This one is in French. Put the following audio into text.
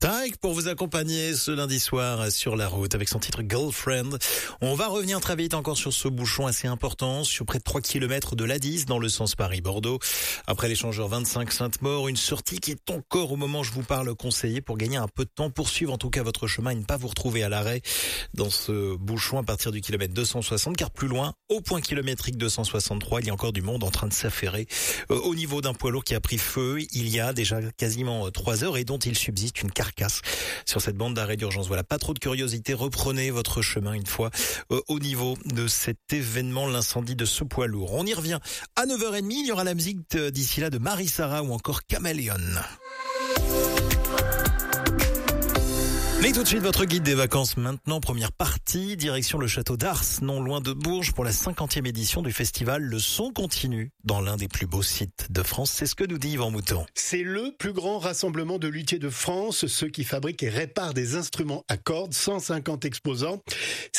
Drake pour vous accompagner ce lundi soir sur la route avec son titre Girlfriend. On va revenir très vite encore sur ce bouchon assez important sur près de 3 km de l'A10 dans le sens Paris-Bordeaux. Après l'échangeur 25 Sainte-Maure, une sortie qui est encore au moment où je vous parle conseillée pour gagner un peu de temps, poursuivre en tout cas votre chemin et ne pas vous retrouver à l'arrêt dans ce bouchon à partir du kilomètre 260, car plus loin, au point kilométrique 263, il y a encore du monde en train de s'affairer au niveau d'un poids lourd qui a pris feu il y a déjà quasiment 3 heures et dont il subsiste une carcasse sur cette bande d'arrêt d'urgence. Voilà, pas trop de curiosité, reprenez votre chemin une fois au niveau de cet événement, l'incendie de ce poids lourd. On y revient à 9h30, il y aura la musique d'ici là de Marie-Sara ou encore Caméléon. Mais tout de suite, votre guide des vacances maintenant, première partie, direction le château d'Ars, non loin de Bourges, pour la 50e édition du festival Le Son Continu, dans l'un des plus beaux sites de France. C'est ce que nous dit Yvan Mouton. C'est le plus grand rassemblement de luthiers de France, ceux qui fabriquent et réparent des instruments à cordes, 150 exposants.